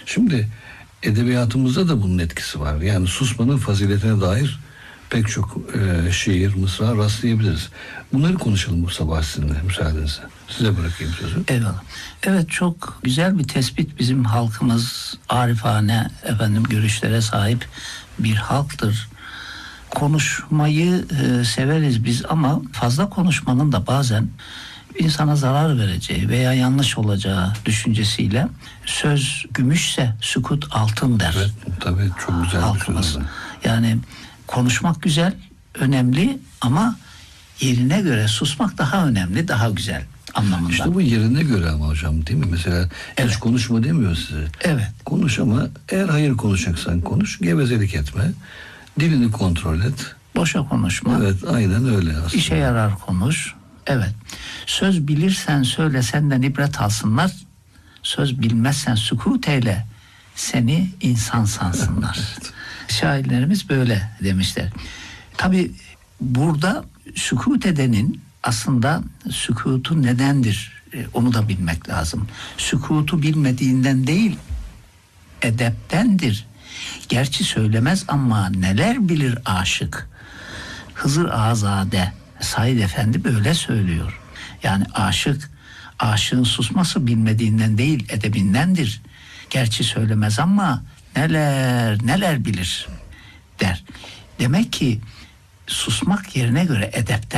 Şimdi edebiyatımızda da bunun etkisi var. Yani susmanın faziletine dair pek çok şiir, mısra rastlayabiliriz. Bunları konuşalım bu sabah sizinle, müsaadenizle. Size bırakayım sözü. Eyvallah. Evet, çok güzel bir tespit. Bizim halkımız arifane görüşlere sahip bir halktır. Konuşmayı severiz biz ama fazla konuşmanın da bazen insana zarar vereceği veya yanlış olacağı düşüncesiyle söz gümüşse sükut altın der. Evet, tabii çok güzel halkımız. bir söz. Yani konuşmak güzel, önemli ama yerine göre susmak daha önemli, daha güzel anlamında. İşte bu yerine göre ama hocam, değil mi? Mesela hiç konuşma demiyor size. Evet. Konuş ama eğer hayır konuşacaksan konuş, gevezelik etme. Dilini kontrol et. Boşa konuşma. Evet, aynen öyle aslında. İşe yarar konuş. Evet. Söz bilirsen söyle, senden ibret alsınlar. Söz bilmezsen sükût eyle, seni insan sansınlar. Evet. Şairlerimiz böyle demişler. Tabii burada sükût edenin aslında sükûtu nedendir onu da bilmek lazım. Sükûtu bilmediğinden değil, edeptendir. Gerçi söylemez ama neler bilir aşık. Hızır Azade Said Efendi böyle söylüyor. Yani aşığın susması bilmediğinden değil, edebindendir. Gerçi söylemez ama neler bilir der. Demek ki susmak yerine edeptendir.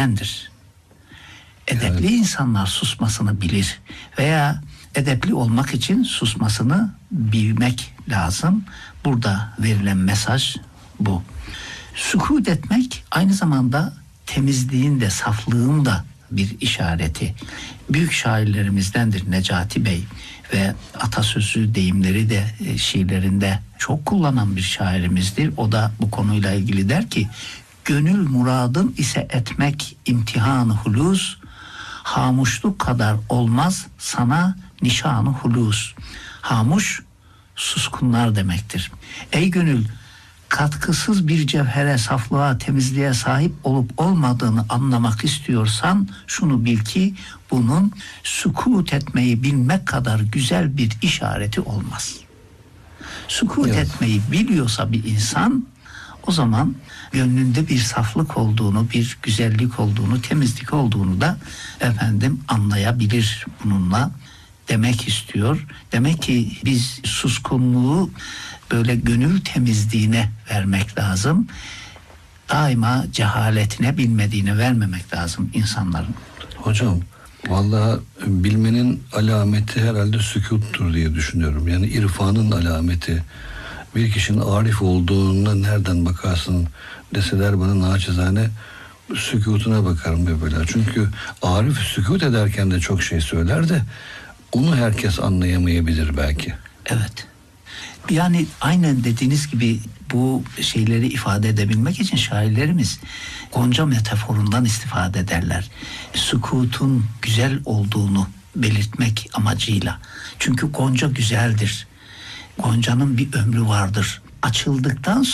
Edepli insanlar susmasını bilir veya edepli olmak için susmasını bilmek lazım. Burada verilen mesaj bu. Sükût etmek aynı zamanda temizliğin de saflığın da bir işareti. Büyük şairlerimizdendir Necati Bey ve atasözü deyimleri de şiirlerinde çok kullanan bir şairimizdir. O da bu konuyla ilgili der ki, gönül muradın ise etmek imtihan-ı hulus, hamuşluk kadar olmaz sana nişan-ı hulus. Hamuş suskunlar demektir. Ey gönül, katkısız bir cevhere, saflığa, temizliğe sahip olup olmadığını anlamak istiyorsan şunu bil ki bunun sükût etmeyi bilmek kadar güzel bir işareti olmaz. Sükût etmeyi biliyorsa bir insan, o zaman gönlünde bir saflık olduğunu, bir güzellik olduğunu, temizlik olduğunu da anlayabilir bununla demek istiyor. Demek ki biz suskunluğu böyle gönül temizliğine vermek lazım. Daima cehaletine, bilmediğine vermemek lazım insanların. Hocam, vallahi bilmenin alameti herhalde sükûttur diye düşünüyorum. Yani irfanın alameti. Bir kişinin arif olduğuna nereden bakarsın deseler bana, naçizane sükûtuna bakarım böyle. Çünkü arif sükût ederken de çok şey söyler de onu herkes anlayamayabilir belki. Evet. Yani aynen dediğiniz gibi bu şeyleri ifade edebilmek için şairlerimiz Gonca metaforundan istifade ederler. Sükûtun güzel olduğunu belirtmek amacıyla. Çünkü Gonca güzeldir. Gonca'nın bir ömrü vardır. Açıldıktan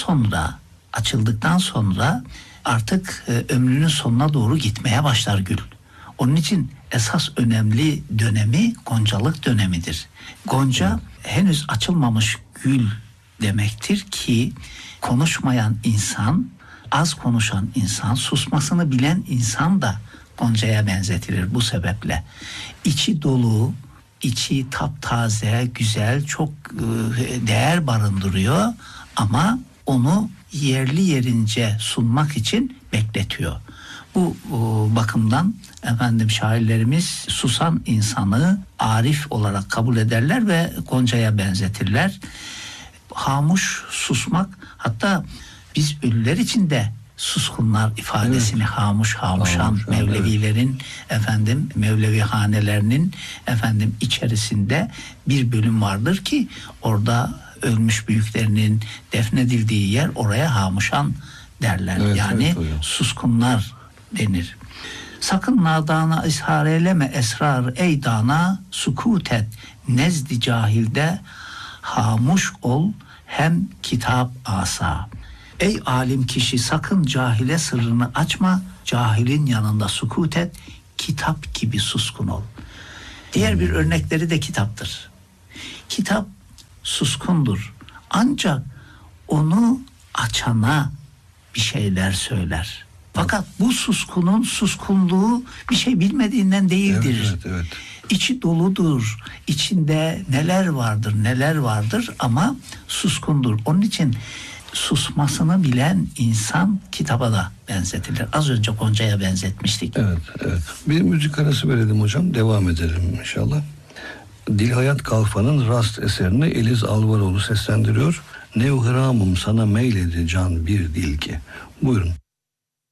sonra artık ömrünün sonuna doğru gitmeye başlar gül. Onun için esas önemli dönemi goncalık dönemidir. Gonca henüz açılmamış gül demektir ki konuşmayan insan, az konuşan insan, susmasını bilen insan da goncaya benzetilir bu sebeple. İçi dolu, içi taptaze, güzel, çok değer barındırıyor ama onu yerli yerince sunmak için bekletiyor. Bu bakımdan şairlerimiz susan insanı arif olarak kabul ederler ve goncaya benzetirler. Hamuş, susmak, hatta biz ölüler için de suskunlar ifadesini hamuşan Mevlevilerin Mevlevihanelerinin içerisinde bir bölüm vardır ki orada ölmüş büyüklerinin defnedildiği yer, oraya hamuşan derler. Suskunlar denir. Sakın nadana ishar eyleme esrar ey dana, sükût et nezdi cahilde hamuş ol hem kitap asa. Ey alim kişi, sakın cahile sırrını açma, cahilin yanında sükût et, kitap gibi suskun ol. Diğer bir örnekleri de kitaptır. Kitap suskundur. Ancak onu açana bir şeyler söyler. Fakat bu suskunun suskunluğu bir şey bilmediğinden değildir. Evet. İçi doludur. İçinde neler vardır ama suskundur. Onun için susmasını bilen insan kitaba da benzetilir. Az önce Gonca'ya benzetmiştik. Evet. Bir müzik arası verelim hocam. Devam edelim inşallah. Dilhayat Kalfa'nın Rast eserini Eliz Alvaroğlu seslendiriyor. Nevhıramım sana meyledi can bir dil ki. Buyurun.